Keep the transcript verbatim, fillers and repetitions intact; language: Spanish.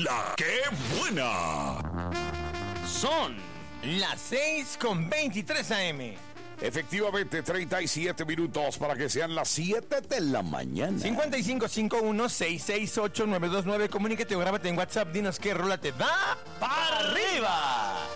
La que buena. Son las seis con veintitrés A M. Efectivamente, treinta y siete minutos para que sean las siete de la mañana. cincuenta y cinco cincuenta y uno, seiscientos sesenta y ocho, nueve dos nueve. Comuníquete o grábate en WhatsApp. Dinos qué rola te da para arriba.